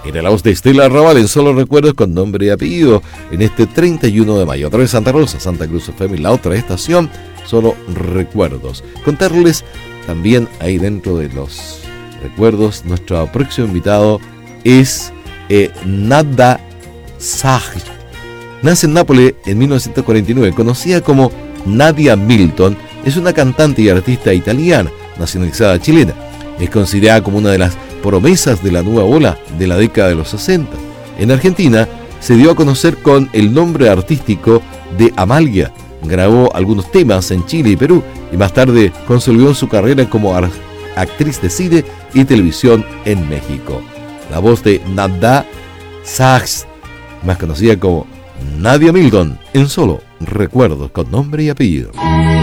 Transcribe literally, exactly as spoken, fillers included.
Era la voz de Estela Raval en Solo Recuerdos con nombre y apellido en este treinta y uno de mayo. A través de Santa Rosa, Santa Cruz F M, la otra estación, Solo Recuerdos. Contarles también ahí dentro de los recuerdos, nuestro próximo invitado es eh, Nada Saj. Nace en Nápoles en mil novecientos cuarenta y nueve, conocida como Nadia Milton, es una cantante y artista italiana, nacionalizada chilena. Es considerada como una de las promesas de la nueva ola de la década de los sesenta. En Argentina se dio a conocer con el nombre artístico de Amalia. Grabó algunos temas en Chile y Perú y más tarde consolidó su carrera como actriz de cine y televisión en México. La voz de Nada Saj, más conocida como Nadia Milton, en Solo Recuerdos con nombre y apellido.